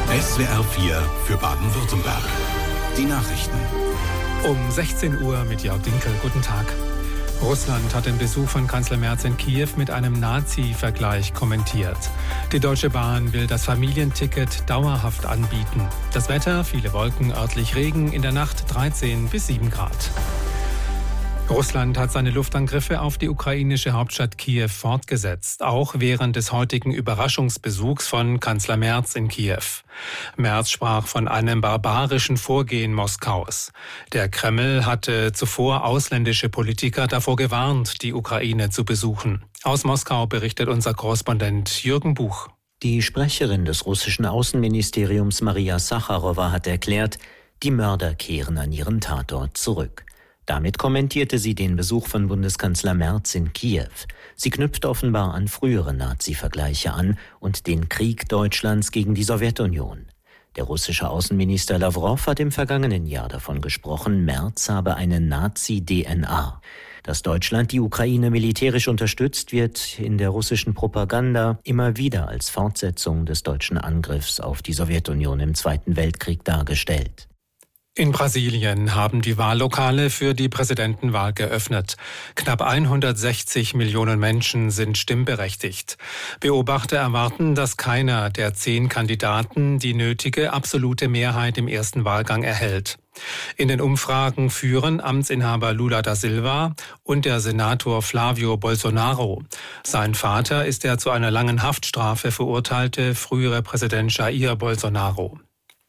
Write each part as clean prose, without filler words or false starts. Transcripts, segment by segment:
SWR 4 für Baden-Württemberg. Die Nachrichten. Um 16 Uhr mit Jörg Dinkel. Guten Tag. Russland hat den Besuch von Kanzler Merz in Kiew mit einem Nazi-Vergleich kommentiert. Die Deutsche Bahn will das Familienticket dauerhaft anbieten. Das Wetter, viele Wolken, örtlich Regen, in der Nacht 13 bis 7 Grad. Russland hat seine Luftangriffe auf die ukrainische Hauptstadt Kiew fortgesetzt, auch während des heutigen Überraschungsbesuchs von Kanzler Merz in Kiew. Merz sprach von einem barbarischen Vorgehen Moskaus. Der Kreml hatte zuvor ausländische Politiker davor gewarnt, die Ukraine zu besuchen. Aus Moskau berichtet unser Korrespondent Jürgen Buch. Die Sprecherin des russischen Außenministeriums Maria Sacharowa hat erklärt, die Mörder kehren an ihren Tatort zurück. Damit kommentierte sie den Besuch von Bundeskanzler Merz in Kiew. Sie knüpft offenbar an frühere Nazi-Vergleiche an und den Krieg Deutschlands gegen die Sowjetunion. Der russische Außenminister Lawrow hat im vergangenen Jahr davon gesprochen, Merz habe eine Nazi-DNA. Dass Deutschland die Ukraine militärisch unterstützt, wird in der russischen Propaganda immer wieder als Fortsetzung des deutschen Angriffs auf die Sowjetunion im Zweiten Weltkrieg dargestellt. In Brasilien haben die Wahllokale für die Präsidentenwahl geöffnet. Knapp 160 Millionen Menschen sind stimmberechtigt. Beobachter erwarten, dass keiner der 10 Kandidaten die nötige absolute Mehrheit im ersten Wahlgang erhält. In den Umfragen führen Amtsinhaber Lula da Silva und der Senator Flávio Bolsonaro. Sein Vater ist der zu einer langen Haftstrafe verurteilte frühere Präsident Jair Bolsonaro.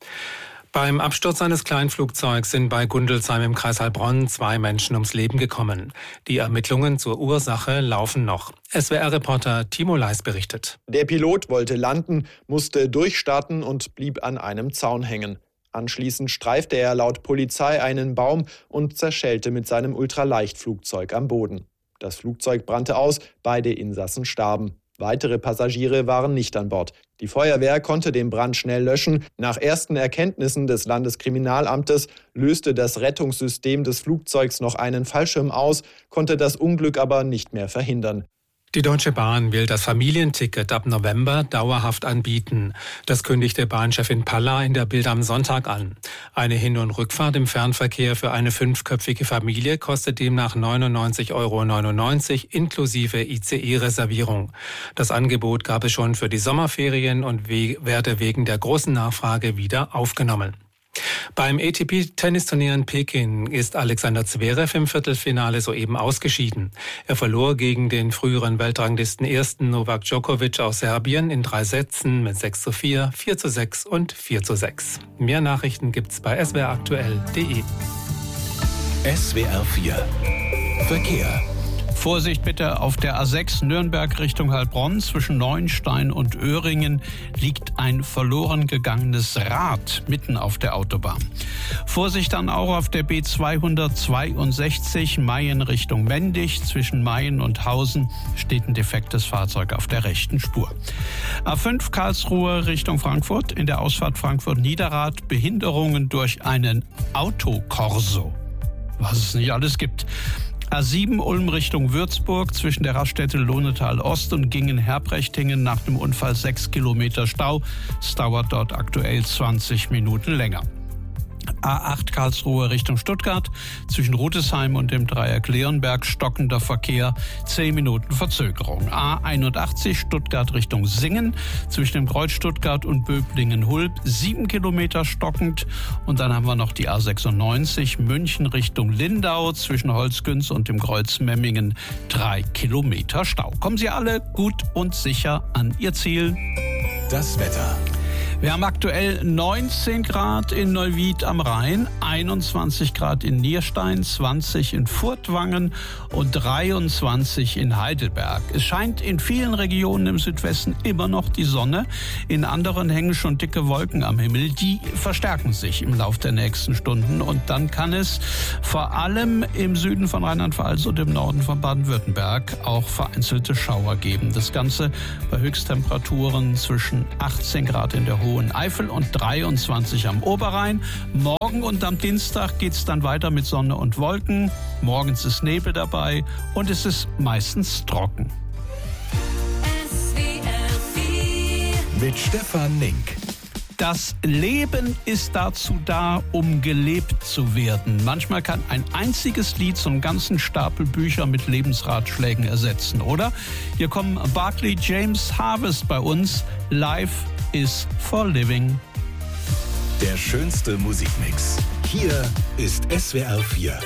Beim Absturz eines Kleinflugzeugs sind bei Gundelsheim im Kreis Heilbronn 2 Menschen ums Leben gekommen. Die Ermittlungen zur Ursache laufen noch. SWR-Reporter Timo Leis berichtet. Der Pilot wollte landen, musste durchstarten und blieb an einem Zaun hängen. Anschließend streifte er laut Polizei einen Baum und zerschellte mit seinem Ultraleichtflugzeug am Boden. Das Flugzeug brannte aus, beide Insassen starben. Weitere Passagiere waren nicht an Bord. Die Feuerwehr konnte den Brand schnell löschen. Nach ersten Erkenntnissen des Landeskriminalamtes löste das Rettungssystem des Flugzeugs noch einen Fallschirm aus, konnte das Unglück aber nicht mehr verhindern. Die Deutsche Bahn will das Familienticket ab November dauerhaft anbieten. Das kündigte Bahnchefin Palla in der Bild am Sonntag an. Eine Hin- und Rückfahrt im Fernverkehr für eine 5-köpfige Familie kostet demnach 99,99 € inklusive ICE-Reservierung. Das Angebot gab es schon für die Sommerferien und werde wegen der großen Nachfrage wieder aufgenommen. Beim ATP-Tennisturnier in Peking ist Alexander Zverev im Viertelfinale soeben ausgeschieden. Er verlor gegen den früheren Weltranglisten-Ersten Novak Djokovic aus Serbien in 3 Sätzen mit 6:4, 4:6 und 4:6. Mehr Nachrichten gibt's bei swraktuell.de. SWR 4 Verkehr. Vorsicht bitte, auf der A6 Nürnberg Richtung Heilbronn zwischen Neuenstein und Öhringen liegt ein verloren gegangenes Rad mitten auf der Autobahn. Vorsicht dann auch auf der B262 Mayen Richtung Mendig. Zwischen Mayen und Hausen steht ein defektes Fahrzeug auf der rechten Spur. A5 Karlsruhe Richtung Frankfurt, in der Ausfahrt Frankfurt-Niederrad Behinderungen durch einen Autokorso. Was es nicht alles gibt. A7 Ulm Richtung Würzburg zwischen der Raststätte Lohnetal Ost und Gingen-Herbrechting nach dem Unfall 6 Kilometer Stau. Es dauert dort aktuell 20 Minuten länger. A8 Karlsruhe Richtung Stuttgart zwischen Rudesheim und dem Dreieck Leonberg stockender Verkehr, 10 Minuten Verzögerung. A81 Stuttgart Richtung Singen zwischen dem Kreuz Stuttgart und Böblingen-Hulb 7 Kilometer stockend. Und dann haben wir noch die A96 München Richtung Lindau zwischen Holzgünz und dem Kreuz Memmingen 3 Kilometer Stau. Kommen Sie alle gut und sicher an Ihr Ziel. Das Wetter. Wir haben aktuell 19 Grad in Neuwied am Rhein, 21 Grad in Nierstein, 20 in Furtwangen und 23 in Heidelberg. Es scheint in vielen Regionen im Südwesten immer noch die Sonne. In anderen hängen schon dicke Wolken am Himmel. Die verstärken sich im Laufe der nächsten Stunden. Und dann kann es vor allem im Süden von Rheinland-Pfalz und im Norden von Baden-Württemberg auch vereinzelte Schauer geben. Das Ganze bei Höchsttemperaturen zwischen 18 Grad in der Hohen Eifel und 23 am Oberrhein. Morgen und am Dienstag geht es dann weiter mit Sonne und Wolken. Morgens ist Nebel dabei und es ist meistens trocken. Mit Stefan Link. Das Leben ist dazu da, um gelebt zu werden. Manchmal kann ein einziges Lied so einen ganzen Stapel Bücher mit Lebensratschlägen ersetzen, oder? Hier kommen Barclay James Harvest bei uns. Life is for living. Der schönste Musikmix. Hier ist SWR 4.